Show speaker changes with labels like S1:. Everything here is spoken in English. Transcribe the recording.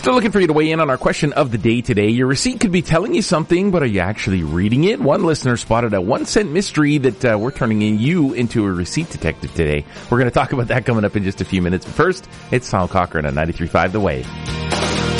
S1: Still looking for you to weigh in on our question of the day today. Your receipt could be telling you something, but are you actually reading it? One listener spotted a 1-cent mystery that we're turning you into a receipt detective today. We're going to talk about that coming up in just a few minutes. But first, it's Tom Cochran on 93.5 The Wave.